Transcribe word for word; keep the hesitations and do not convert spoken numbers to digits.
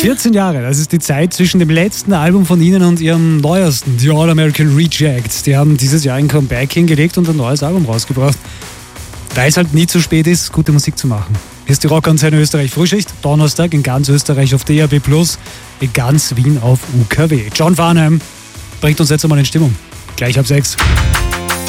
vierzehn Jahre, das ist die Zeit zwischen dem letzten Album von ihnen und ihrem neuesten, The All American Rejects. Die haben dieses Jahr ein Comeback hingelegt und ein neues Album rausgebracht. Weil es halt nie zu spät ist, gute Musik zu machen. Hier ist die Rockantenne Österreich Frühschicht, Donnerstag in ganz Österreich auf D A B plus, in ganz Wien auf U K W. John Farnham bringt uns jetzt einmal in Stimmung. Gleich ab sechs.